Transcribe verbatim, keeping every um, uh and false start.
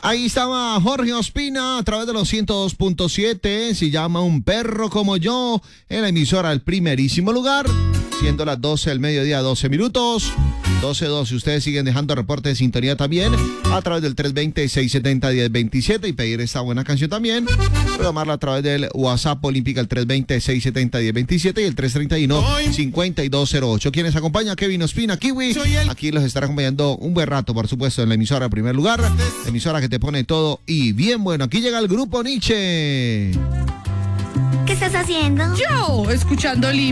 Ahí estaba Jorge Ospina a través de los ciento dos punto siete. Se llama Un Perro Como Yo, en la emisora del primerísimo lugar. Siendo las doce del mediodía, doce minutos. doce doce. Ustedes siguen dejando reporte de sintonía también a través del tres dos cero, seis siete cero, uno cero dos siete y pedir esta buena canción también. Programarla a través del WhatsApp Olímpica, el tres dos cero, seis siete cero, uno cero dos siete y el tres tres uno, cinco dos cero ocho. Quienes acompaña Kevin Ospina, Kiwi. Aquí los estará acompañando un buen rato, por supuesto, en la emisora en primer lugar. La emisora que te pone todo y bien bueno. Aquí llega el grupo Nietzsche. ¿Qué estás haciendo? Yo, escuchando Olímpica.